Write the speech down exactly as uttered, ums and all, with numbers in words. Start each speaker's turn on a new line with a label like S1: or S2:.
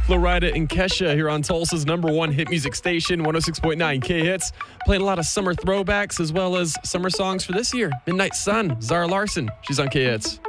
S1: Florida and Kesha here on Tulsa's number one hit music station, one oh six point nine K Hits. Playing a lot of summer throwbacks as well as summer songs for this year. Midnight Sun, Zara Larson. She's on K Hits.